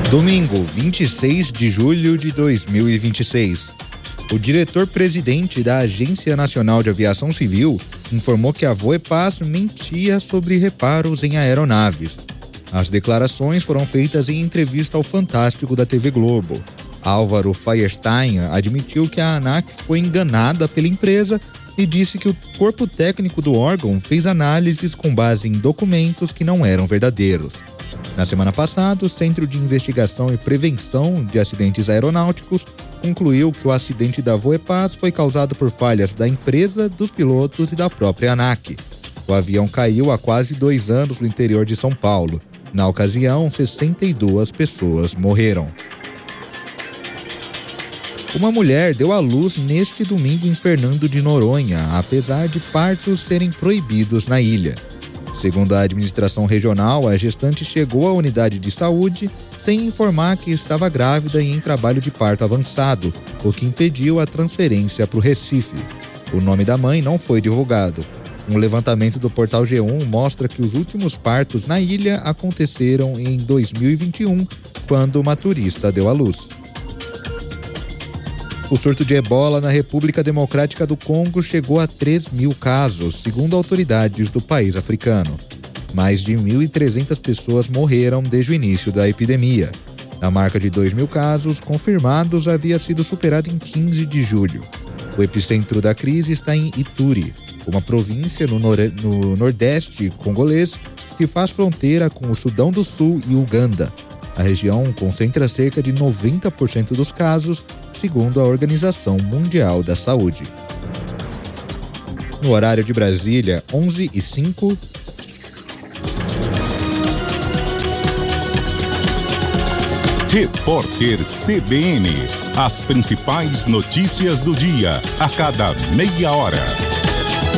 Domingo, 26 de julho de 2026. O diretor-presidente da Agência Nacional de Aviação Civil informou que a Voepaz mentia sobre reparos em aeronaves. As declarações foram feitas em entrevista ao Fantástico da TV Globo. Álvaro Feierstein admitiu que a ANAC foi enganada pela empresa e disse que o corpo técnico do órgão fez análises com base em documentos que não eram verdadeiros. Na semana passada, o Centro de Investigação e Prevenção de Acidentes Aeronáuticos concluiu que o acidente da Voepaz foi causado por falhas da empresa, dos pilotos e da própria ANAC. O avião caiu há quase 2 anos no interior de São Paulo. Na ocasião, 62 pessoas morreram. Uma mulher deu à luz neste domingo em Fernando de Noronha, apesar de partos serem proibidos na ilha. Segundo a administração regional, a gestante chegou à unidade de saúde sem informar que estava grávida e em trabalho de parto avançado, o que impediu a transferência para o Recife. O nome da mãe não foi divulgado. Um levantamento do portal G1 mostra que os últimos partos na ilha aconteceram em 2021, quando uma turista deu à luz. O surto de ebola na República Democrática do Congo chegou a 3.000 casos, segundo autoridades do país africano. Mais de 1.300 pessoas morreram desde o início da epidemia. A marca de 2.000 casos confirmados havia sido superada em 15 de julho. O epicentro da crise está em Ituri, uma província no nordeste congolês que faz fronteira com o Sudão do Sul e Uganda. A região concentra cerca de 90% dos casos, segundo a Organização Mundial da Saúde. No horário de Brasília, 11h05. Repórter CBN. As principais notícias do dia, a cada meia hora.